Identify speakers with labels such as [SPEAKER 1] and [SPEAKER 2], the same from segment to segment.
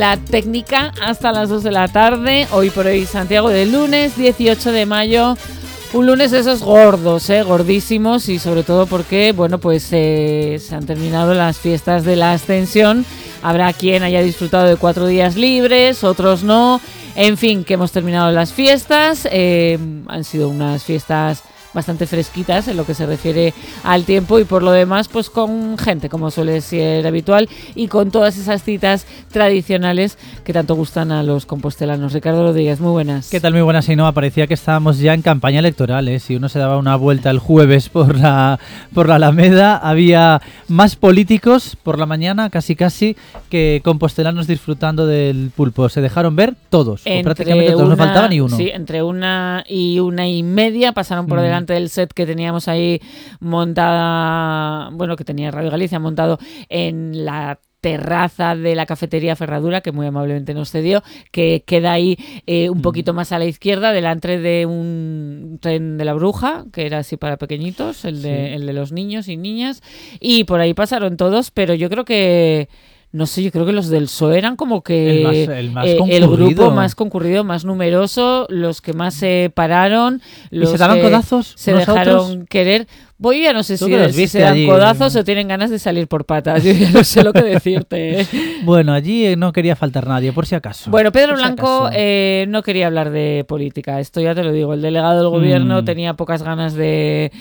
[SPEAKER 1] La técnica hasta las 2 de la tarde, hoy por hoy Santiago del lunes 18 de mayo, un lunes de esos gordos, gordísimos, y sobre todo porque, bueno, pues se han terminado las fiestas de la Ascensión. Habrá quien haya disfrutado de 4 días libres, otros no, en fin, que hemos terminado las fiestas, han sido unas fiestas bastante fresquitas en lo que se refiere al tiempo y por lo demás pues con gente como suele ser habitual y con todas esas citas tradicionales que tanto gustan a los compostelanos. Ricardo Rodríguez, muy buenas.
[SPEAKER 2] ¿Qué tal? Muy buenas, Ainhoa. Parecía que estábamos ya en campaña electoral, ¿eh? Si uno se daba una vuelta el jueves por la Alameda, había más políticos por la mañana casi que compostelanos disfrutando del pulpo. Se dejaron ver todos, o prácticamente todos, no faltaba ni uno.
[SPEAKER 1] Sí, entre 1:30 pasaron por delante del set que teníamos ahí montada, bueno, que tenía Radio Galicia montado en la terraza de la cafetería Ferradura, que muy amablemente nos cedió, que queda ahí un poquito más a la izquierda, delante de un tren de la Bruja, que era así para pequeñitos, el de los niños y niñas, y por ahí pasaron todos, pero yo creo que no sé, yo creo que los del PSOE eran como que el grupo más concurrido, más numeroso, los que más se pararon, los
[SPEAKER 2] ¿y se daban codazos?
[SPEAKER 1] Se dejaron querer. Voy ya no sé si se dan codazos o tienen ganas de salir por patas. Yo ya no sé lo que decirte.
[SPEAKER 2] Bueno, allí no quería faltar nadie, por si acaso.
[SPEAKER 1] Bueno, Pedro Blanco no quería hablar de política. Esto ya te lo digo. El delegado del gobierno tenía pocas ganas de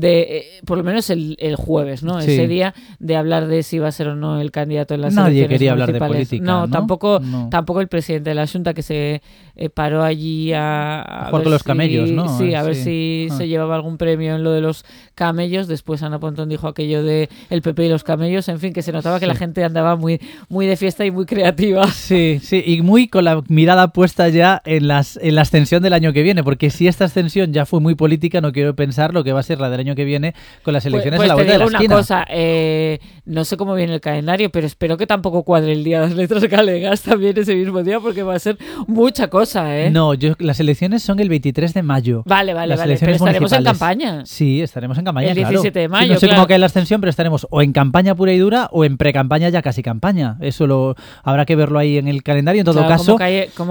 [SPEAKER 1] por lo menos el jueves, ¿no?
[SPEAKER 2] Sí.
[SPEAKER 1] Ese día, de hablar de si iba a ser o no el candidato en las elecciones
[SPEAKER 2] municipales. Nadie quería hablar de política, ¿no?
[SPEAKER 1] Tampoco el presidente de la Junta, que se paró allí a
[SPEAKER 2] jugar con los camellos, ¿no?
[SPEAKER 1] Sí, a ver si se llevaba algún premio en lo de los camellos. Después Ana Pontón dijo aquello de el PP y los camellos, en fin, que se notaba que la gente andaba muy, muy de fiesta y muy creativa.
[SPEAKER 2] Sí, y muy con la mirada puesta ya en la ascensión del año que viene, porque si esta ascensión ya fue muy política, no quiero pensar lo que va a ser la del año que viene con las elecciones a la vuelta de la esquina.
[SPEAKER 1] Pues te digo una cosa, no sé cómo viene el calendario, pero espero que tampoco cuadre el día de las letras galegas también ese mismo día, porque va a ser mucha cosa, ¿eh?
[SPEAKER 2] No, las elecciones son el 23 de mayo.
[SPEAKER 1] Vale, pero estaremos en campaña.
[SPEAKER 2] Sí, estaremos en campaña,
[SPEAKER 1] el 17 de mayo,
[SPEAKER 2] sí, no sé cómo cae la ascensión, pero estaremos o en campaña pura y dura o en pre-campaña ya casi campaña. Eso habrá que verlo ahí en el calendario. En todo caso,
[SPEAKER 1] ¿cómo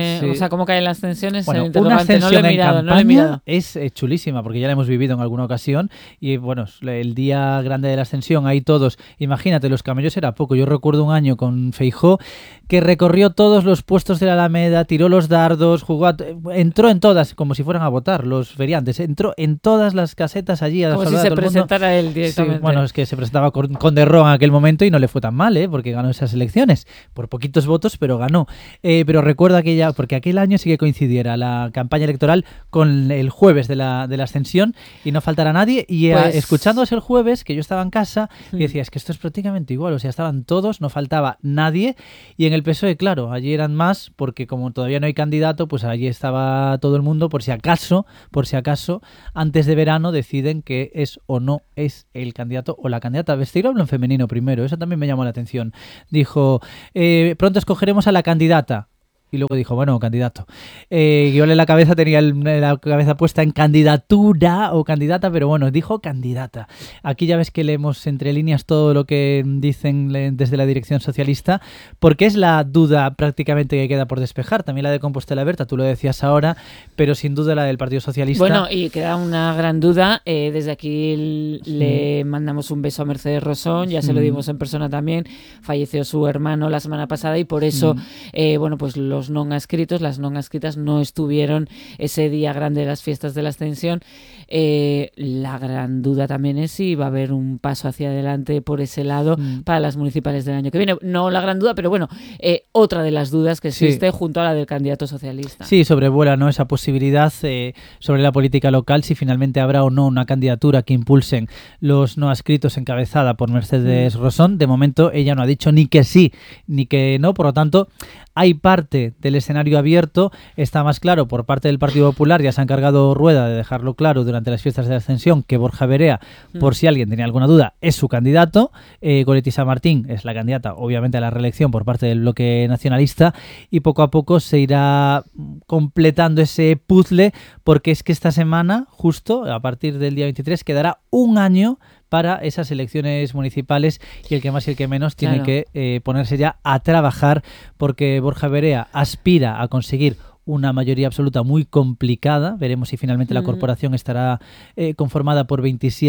[SPEAKER 1] caen las ascensiones?
[SPEAKER 2] Bueno, una ascensión en campaña es chulísima, porque ya la hemos vivido en alguna ocasión. Y bueno, el día grande de la ascensión, ahí todos, imagínate, los camellos era poco. Yo recuerdo un año con Feijóo que recorrió todos los puestos de la Alameda, tiró los dardos, entró en todas, como si fueran a votar los feriantes, entró en todas las casetas allí a
[SPEAKER 1] como
[SPEAKER 2] saludar
[SPEAKER 1] si
[SPEAKER 2] a todo el mundo.
[SPEAKER 1] Presentara él directamente.
[SPEAKER 2] Sí, bueno, es que se presentaba con Derrón en aquel momento y no le fue tan mal, porque ganó esas elecciones por poquitos votos, pero ganó. Pero recuerda porque aquel año sí que coincidiera la campaña electoral con el jueves de la ascensión y no faltará nadie. Y escuchándose el jueves, que yo estaba en casa, y decía, es que esto es prácticamente igual, o sea, estaban todos, no faltaba nadie. Y en el PSOE, claro, allí eran más, porque como todavía no hay candidato, pues allí estaba todo el mundo, por si acaso, antes de verano deciden que es o no es el candidato o la candidata. Besteiro habló en femenino primero, eso también me llamó la atención. Dijo, pronto escogeremos a la candidata. Y luego dijo, bueno, candidato. Yo en la cabeza tenía la cabeza puesta en candidatura o candidata, pero bueno, dijo candidata. Aquí ya ves que leemos entre líneas todo lo que dicen desde la dirección socialista, porque es la duda prácticamente que queda por despejar. También la de Compostela Berta, tú lo decías ahora, pero sin duda la del Partido Socialista.
[SPEAKER 1] Bueno, y queda una gran duda. Desde aquí le mandamos un beso a Mercedes Rosón, ya se lo dimos en persona también. Falleció su hermano la semana pasada y por eso, bueno, pues las non adscritas no estuvieron ese día grande de las fiestas de la Ascensión. La gran duda también es si va a haber un paso hacia adelante por ese lado para las municipales del año que viene. No la gran duda, pero bueno, otra de las dudas que existe junto a la del candidato socialista.
[SPEAKER 2] Sí, sobrevuela, ¿no?, esa posibilidad sobre la política local, si finalmente habrá o no una candidatura que impulsen los no adscritos encabezada por Mercedes Rosón. De momento ella no ha dicho ni que sí ni que no, por lo tanto hay parte del escenario abierto. Está más claro por parte del Partido Popular, ya se ha encargado Rueda de dejarlo claro durante las fiestas de la Ascensión, que Borja Verea, por si alguien tenía alguna duda, es su candidato. Goretti San Martín es la candidata, obviamente, a la reelección por parte del bloque nacionalista, y poco a poco se irá completando ese puzzle, porque es que esta semana, justo a partir del día 23, quedará un año para esas elecciones municipales, y el que más y el que menos tiene
[SPEAKER 1] Claro.
[SPEAKER 2] que ponerse ya a trabajar, porque Borja Verea aspira a conseguir una mayoría absoluta muy complicada. Veremos si finalmente la corporación estará conformada por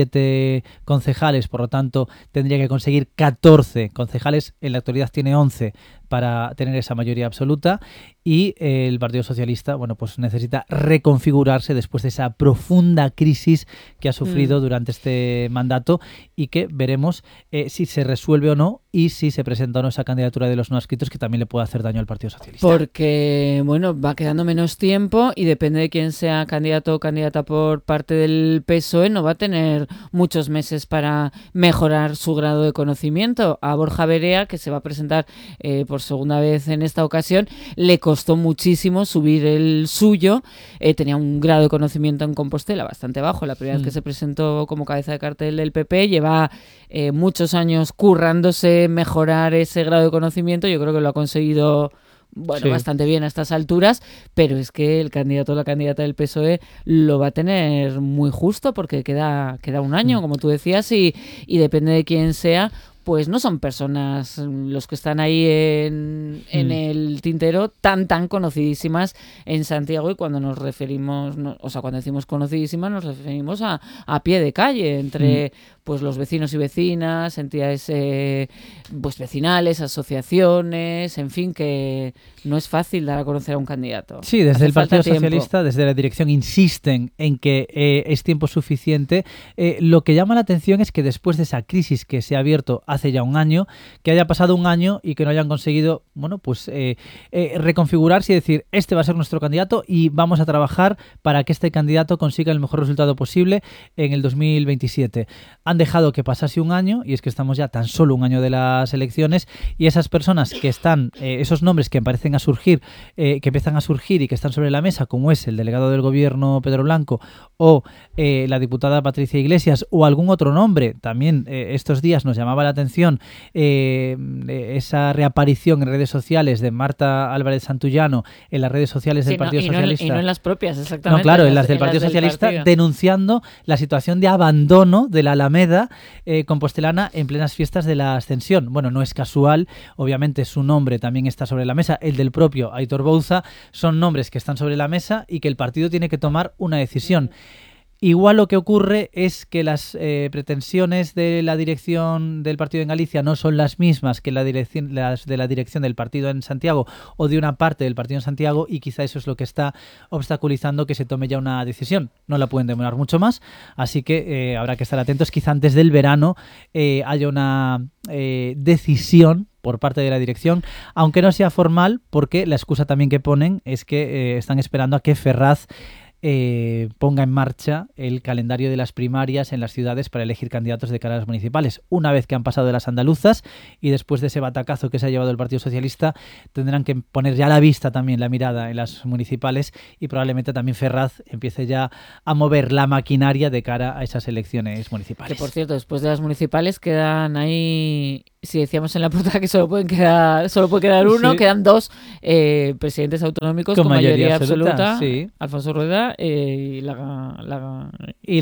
[SPEAKER 2] 27 concejales, por lo tanto tendría que conseguir 14 concejales, en la actualidad tiene 11 para tener esa mayoría absoluta, y el Partido Socialista, bueno, pues necesita reconfigurarse después de esa profunda crisis que ha sufrido durante este mandato, y que veremos si se resuelve o no, y si se presenta o no esa candidatura de los no adscritos, que también le puede hacer daño al Partido Socialista.
[SPEAKER 1] Porque, bueno, va quedando menos tiempo y depende de quién sea candidato o candidata por parte del PSOE, no va a tener muchos meses para mejorar su grado de conocimiento. A Borja Verea, que se va a presentar por segunda vez en esta ocasión, le costó muchísimo subir el suyo. Tenía un grado de conocimiento en Compostela bastante bajo la primera vez que se presentó como cabeza de cartel del PP. Lleva muchos años currándose mejorar ese grado de conocimiento. Yo creo que lo ha conseguido bastante bien a estas alturas, pero es que el candidato o la candidata del PSOE lo va a tener muy justo, porque queda un año, como tú decías, y depende de quién sea. Pues no son personas los que están ahí en el tintero tan conocidísimas en Santiago, y cuando nos referimos, cuando decimos conocidísimas, nos referimos a pie de calle, entre pues los vecinos y vecinas, entidades pues vecinales, asociaciones, en fin, que no es fácil dar a conocer a un candidato.
[SPEAKER 2] Sí, desde el Partido
[SPEAKER 1] tiempo.
[SPEAKER 2] Socialista, desde la dirección, insisten en que es tiempo suficiente. Lo que llama la atención es que después de esa crisis que se ha abierto hace ya un año, que haya pasado un año y que no hayan conseguido, reconfigurarse y decir, este va a ser nuestro candidato y vamos a trabajar para que este candidato consiga el mejor resultado posible en el 2027. Han dejado que pasase un año, y es que estamos ya tan solo un año de las elecciones, y esas personas que están, esos nombres que parecen a surgir, que empiezan a surgir y que están sobre la mesa, como es el delegado del gobierno Pedro Blanco, o la diputada Patricia Iglesias, o algún otro nombre. También estos días nos llamaba la atención esa reaparición en redes sociales de Marta Álvarez Santullano en las redes sociales del Partido Socialista.
[SPEAKER 1] Y no en las propias, exactamente.
[SPEAKER 2] No, claro, en las del Partido Socialista, denunciando la situación de abandono de la Alameda compostelana en plenas fiestas de la Ascensión. Bueno, no es casual, obviamente su nombre también está sobre la mesa, el del propio Aitor Bouza. Son nombres que están sobre la mesa y que el partido tiene que tomar una decisión. Igual lo que ocurre es que las pretensiones de la dirección del partido en Galicia no son las mismas que las de la dirección del partido en Santiago, o de una parte del partido en Santiago, y quizá eso es lo que está obstaculizando que se tome ya una decisión. No la pueden demorar mucho más, así que habrá que estar atentos. Quizá antes del verano haya una decisión por parte de la dirección, aunque no sea formal, porque la excusa también que ponen es que están esperando a que Ferraz ponga en marcha el calendario de las primarias en las ciudades para elegir candidatos de cara a las municipales. Una vez que han pasado de las andaluzas y después de ese batacazo que se ha llevado el Partido Socialista, tendrán que poner ya la vista, también la mirada en las municipales, y probablemente también Ferraz empiece ya a mover la maquinaria de cara a esas elecciones municipales.
[SPEAKER 1] Que, por cierto, después de las municipales quedan ahí, si decíamos en la portada que solo puede quedar uno, sí, quedan dos presidentes autonómicos con mayoría absoluta, sí. Alfonso Rueda y la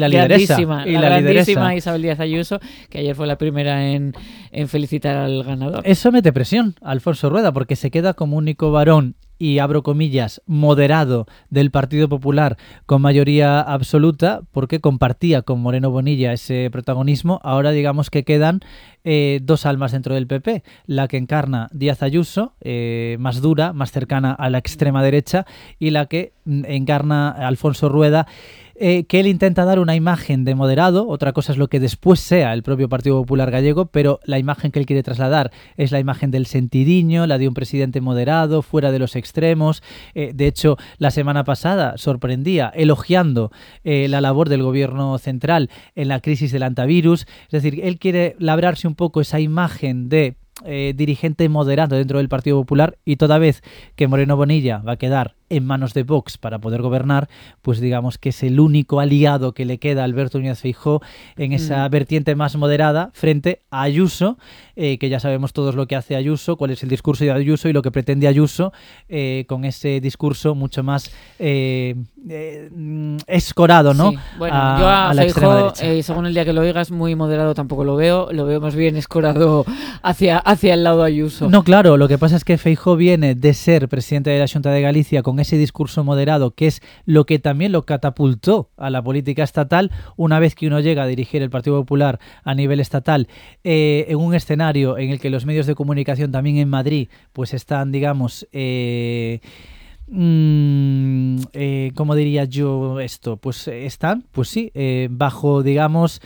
[SPEAKER 1] grandísima Isabel Díaz Ayuso, que ayer fue la primera en felicitar al ganador.
[SPEAKER 2] Eso mete presión a Alfonso Rueda, porque se queda como único varón, y abro comillas, moderado del Partido Popular con mayoría absoluta, porque compartía con Moreno Bonilla ese protagonismo. Ahora digamos que quedan dos almas dentro del PP, la que encarna Díaz Ayuso, más dura, más cercana a la extrema derecha, y la que encarna Alfonso Rueda, que él intenta dar una imagen de moderado. Otra cosa es lo que después sea el propio Partido Popular gallego, pero la imagen que él quiere trasladar es la imagen del sentidiño, la de un presidente moderado, fuera de los extremos. De hecho, la semana pasada sorprendía elogiando la labor del gobierno central en la crisis del antivirus. Es decir, él quiere labrarse un poco esa imagen de dirigente moderado dentro del Partido Popular, y toda vez que Moreno Bonilla va a quedar en manos de Vox para poder gobernar, pues digamos que es el único aliado que le queda a Alberto Núñez Feijóo en esa vertiente más moderada frente a Ayuso, que ya sabemos todos lo que hace Ayuso, cuál es el discurso de Ayuso y lo que pretende Ayuso con ese discurso mucho más escorado, ¿no?
[SPEAKER 1] Sí. Bueno, yo a
[SPEAKER 2] la extrema
[SPEAKER 1] Feijóo,
[SPEAKER 2] derecha.
[SPEAKER 1] según el día que lo oigas, muy moderado tampoco lo veo más bien escorado hacia el lado Ayuso.
[SPEAKER 2] No, claro, lo que pasa es que Feijóo viene de ser presidente de la Xunta de Galicia con ese discurso moderado, que es lo que también lo catapultó a la política estatal una vez que uno llega a dirigir el Partido Popular a nivel estatal, en un escenario en el que los medios de comunicación también en Madrid pues están, digamos, ¿cómo diría yo esto? Pues están, pues sí, bajo, digamos,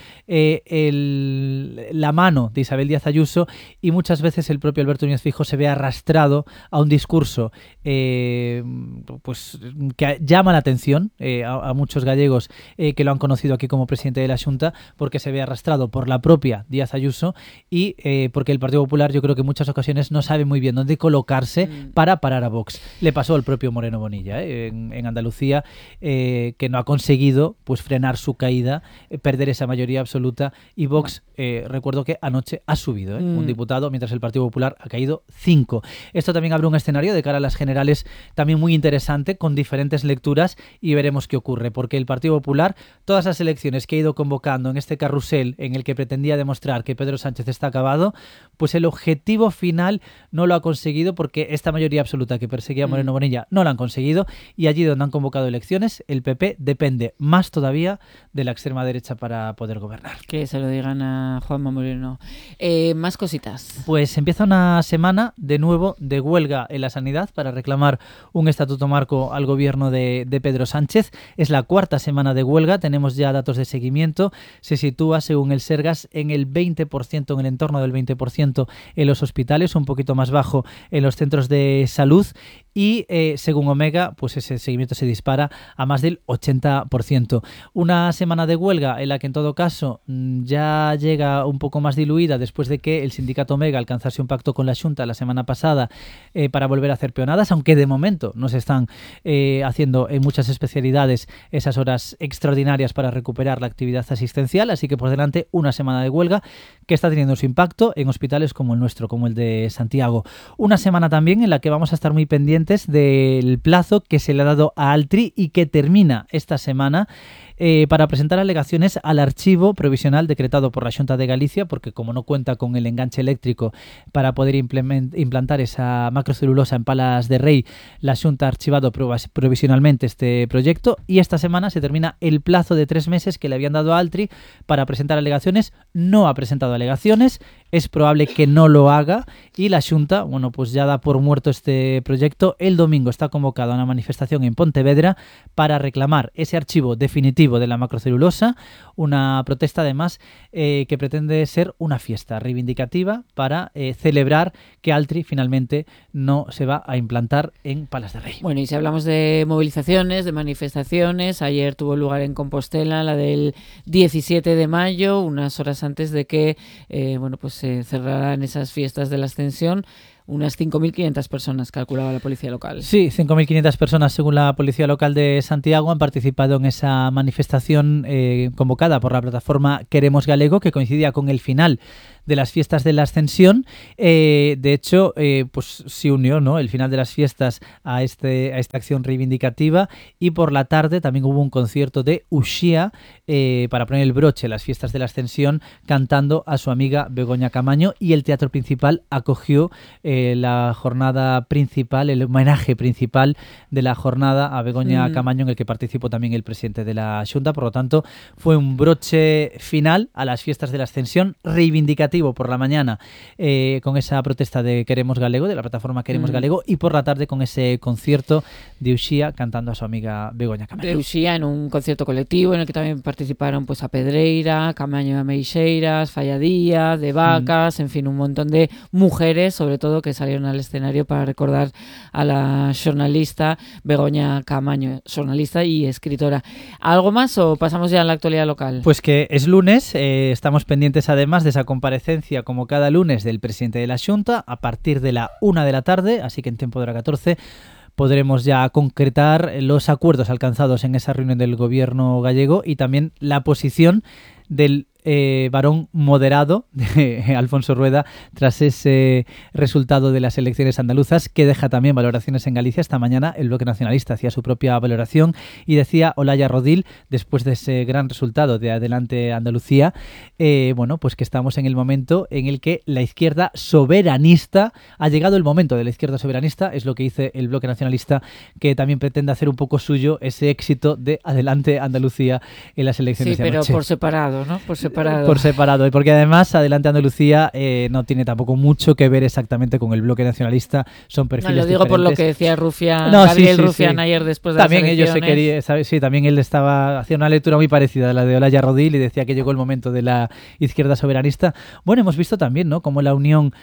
[SPEAKER 2] la mano de Isabel Díaz Ayuso, y muchas veces el propio Alberto Núñez Feijóo se ve arrastrado a un discurso pues que llama la atención a muchos gallegos que lo han conocido aquí como presidente de la Xunta, porque se ve arrastrado por la propia Díaz Ayuso y porque el Partido Popular, yo creo que en muchas ocasiones no sabe muy bien dónde colocarse para parar a Vox. Le pasó al propio Moreno Bonilla en Andalucía, que no ha conseguido pues frenar su caída, perder esa mayoría absoluta, y Vox, recuerdo que anoche ha subido un diputado, mientras el Partido Popular ha caído 5. Esto también abre un escenario de cara a las generales también muy interesante, con diferentes lecturas, y veremos qué ocurre, porque el Partido Popular, todas las elecciones que ha ido convocando en este carrusel en el que pretendía demostrar que Pedro Sánchez está acabado, pues el objetivo final no lo ha conseguido, porque esta mayoría absoluta que perseguía Moreno Bonilla no la han conseguido, y allí donde han convocado elecciones, el PP depende más todavía de la extrema derecha para poder gobernar.
[SPEAKER 1] Que se lo digan a Juanma Moreno. Más cositas.
[SPEAKER 2] Pues empieza una semana de nuevo de huelga en la sanidad para reclamar un estatuto marco al gobierno de Pedro Sánchez. Es la cuarta semana de huelga, tenemos ya datos de seguimiento, se sitúa según el Sergas en el 20%, en el entorno del 20% en los hospitales, un poquito más bajo en los centros de salud, y según Omega, pues ese seguimiento se dispara a más del 80%. Una semana de huelga en la que en todo caso ya llega un poco más diluida después de que el sindicato Omega alcanzase un pacto con la Xunta la semana pasada para volver a hacer peonadas, aunque de momento no se están haciendo en muchas especialidades esas horas extraordinarias para recuperar la actividad asistencial, así que por delante una semana de huelga que está teniendo su impacto en hospitales como el nuestro, como el de Santiago. Una semana también en la que vamos a estar muy pendientes del plazo que se le ha dado a Altri y que termina esta semana para presentar alegaciones al archivo provisional decretado por la Xunta de Galicia, porque como no cuenta con el enganche eléctrico para poder implantar esa macrocelulosa en Palas de Rei, la Xunta ha archivado provisionalmente este proyecto, y esta semana se termina el plazo de 3 meses que le habían dado a Altri para presentar alegaciones. No ha presentado alegaciones, es probable que no lo haga, y la Xunta, bueno, pues ya da por muerto este proyecto. El domingo está convocada una manifestación en Pontevedra para reclamar ese archivo definitivo de la macrocelulosa, una protesta además que pretende ser una fiesta reivindicativa para celebrar que Altri finalmente no se va a implantar en Palas de Rei.
[SPEAKER 1] Bueno, y si hablamos de movilizaciones, de manifestaciones, ayer tuvo lugar en Compostela la del 17 de mayo, unas horas antes de que bueno, pues se cerraran esas fiestas de la Ascensión. Unas 5.500 personas, calculaba la policía local.
[SPEAKER 2] Sí, 5.500 personas, según la policía local de Santiago, han participado en esa manifestación convocada por la plataforma Queremos Galego, que coincidía con el final de las fiestas de la Ascensión. De hecho, pues se unió, ¿no?, el final de las fiestas a esta acción reivindicativa, y por la tarde también hubo un concierto de Uxía para poner el broche a las fiestas de la Ascensión, cantando a su amiga Begoña Camaño, y el Teatro Principal acogió la jornada principal, el homenaje principal de la jornada a Begoña Camaño, en el que participó también el presidente de la Xunta. Por lo tanto, fue un broche final a las fiestas de la Ascensión, reivindicativo por la mañana con esa protesta de Queremos Galego, de la plataforma Queremos Galego, y por la tarde con ese concierto de Uxía cantando a su amiga Begoña Camaño.
[SPEAKER 1] De Uxía, en un concierto colectivo en el que también participaron pues a Pedreira, Camaño de Meixeiras, Falladía, de Vacas, en fin, un montón de mujeres, sobre todo, Alonso, que salieron al escenario para recordar a la jornalista Begoña Camaño, jornalista y escritora. ¿Algo más o pasamos ya a la actualidad local?
[SPEAKER 2] Pues que es lunes, estamos pendientes además de esa comparecencia como cada lunes del presidente de la Xunta a partir de la 1 de la tarde, así que en tiempo de hora 14 podremos ya concretar los acuerdos alcanzados en esa reunión del gobierno gallego y también la posición del varón moderado de Alfonso Rueda tras ese resultado de las elecciones andaluzas, que deja también valoraciones en Galicia. Esta mañana el Bloque Nacionalista hacía su propia valoración y decía Olaya Rodil, después de ese gran resultado de Adelante Andalucía, bueno, pues que estamos en el momento en el que la izquierda soberanista, ha llegado el momento de la izquierda soberanista, es lo que dice el Bloque Nacionalista, que también pretende hacer un poco suyo ese éxito de Adelante Andalucía en las elecciones de anoche.
[SPEAKER 1] Sí, pero por separado, ¿no?
[SPEAKER 2] Por separado, y porque además Adelante Andalucía no tiene tampoco mucho que ver exactamente con el Bloque Nacionalista, son perfiles
[SPEAKER 1] diferentes. Lo digo
[SPEAKER 2] diferentes.
[SPEAKER 1] por lo que decía Gabriel Rufián ayer después de
[SPEAKER 2] también
[SPEAKER 1] las elecciones.
[SPEAKER 2] Ellos se querían, también él hacía una lectura muy parecida a la de Olaya Rodil y decía que llegó el momento de la izquierda soberanista. Bueno, hemos visto también, ¿no?, como la unión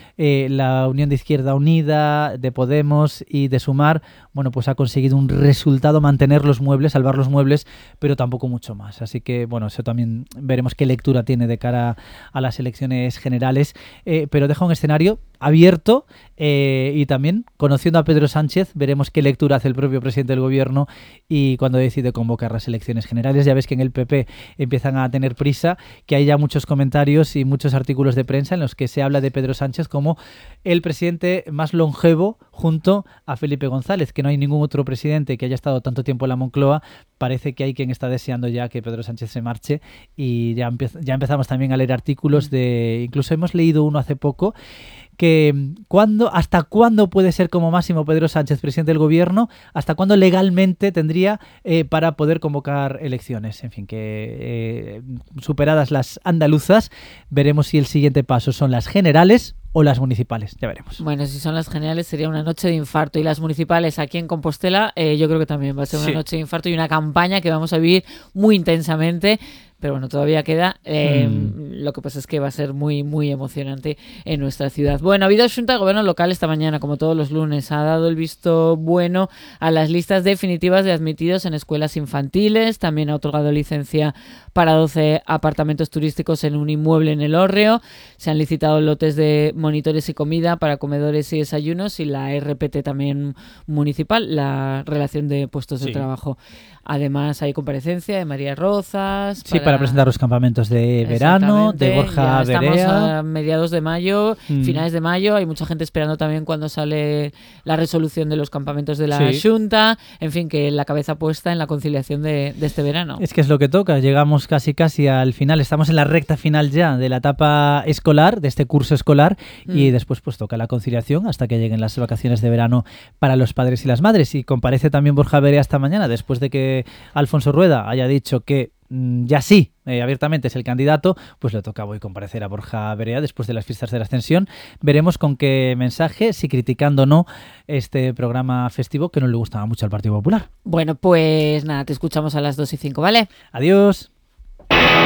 [SPEAKER 2] de Izquierda Unida, de Podemos y de Sumar, bueno, pues ha conseguido un resultado, mantener los muebles, salvar los muebles, pero tampoco mucho más. Así que, bueno, eso también veremos qué lectura tiene de cara a las elecciones generales, pero deja un escenario abierto y también, conociendo a Pedro Sánchez, veremos qué lectura hace el propio presidente del gobierno y cuando decide convocar las elecciones generales. Ya ves que en el PP empiezan a tener prisa, que hay ya muchos comentarios y muchos artículos de prensa en los que se habla de Pedro Sánchez como el presidente más longevo junto a Felipe González, que no hay ningún otro presidente que haya estado tanto tiempo en la Moncloa. Parece que hay quien está deseando ya que Pedro Sánchez se marche y ya empezamos también a leer artículos incluso hemos leído uno hace poco, que ¿hasta cuándo puede ser como máximo Pedro Sánchez presidente del gobierno? ¿Hasta cuándo legalmente tendría para poder convocar elecciones? En fin, que superadas las andaluzas, veremos si el siguiente paso son las generales o las municipales, ya veremos.
[SPEAKER 1] Bueno, si son las generales sería una noche de infarto, y las municipales aquí en Compostela yo creo que también va a ser una noche de infarto y una campaña que vamos a vivir muy intensamente. Pero bueno, todavía queda. Lo que pasa es que va a ser muy, muy emocionante en nuestra ciudad. Bueno, ha habido Xunta de Gobierno local esta mañana, como todos los lunes. Ha dado el visto bueno a las listas definitivas de admitidos en escuelas infantiles. También ha otorgado licencia para 12 apartamentos turísticos en un inmueble en El Hórreo. Se han licitado lotes de monitores y comida para comedores y desayunos y la RPT también municipal, la relación de puestos de trabajo. Además, hay comparecencia de María Rozas.
[SPEAKER 2] Sí, para presentar los campamentos de verano, de Borja Berea.
[SPEAKER 1] Estamos a mediados de mayo, finales de mayo. Hay mucha gente esperando también cuando sale la resolución de los campamentos de la Xunta. En fin, que la cabeza puesta en la conciliación de este verano.
[SPEAKER 2] Es que es lo que toca. Llegamos casi al final. Estamos en la recta final ya de la etapa escolar, de este curso escolar, y después pues toca la conciliación hasta que lleguen las vacaciones de verano para los padres y las madres. Y comparece también Borja Berea esta mañana, después de que Alfonso Rueda haya dicho que ya sí, abiertamente es el candidato, pues le toca hoy comparecer a Borja Berea después de las fiestas de la Ascensión. Veremos con qué mensaje, si criticando o no este programa festivo que no le gustaba mucho al Partido Popular.
[SPEAKER 1] Bueno, pues nada, te escuchamos a las 2:05, ¿vale?
[SPEAKER 2] Adiós.